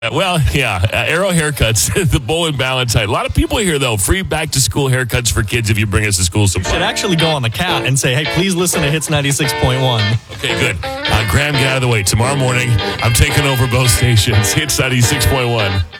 Well, yeah, Arrow Haircuts, the Bull and Ballantine. A lot of people here, though. Free back-to-school haircuts for kids if you bring us to school supply. You should actually go on the cat and say, hey, please listen to Hits 96.1. Okay, good. Graham, get out of the way. Tomorrow morning, I'm taking over both stations. Hits 96.1.